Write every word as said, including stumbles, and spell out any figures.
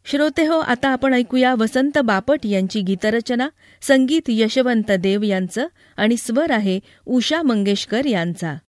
श्रोते हो, आता आपण ऐकूया वसंत बापट यांची गीतरचना, संगीत यशवंत देव यांचं आणि स्वर आहे उषा मंगेशकर यांचा.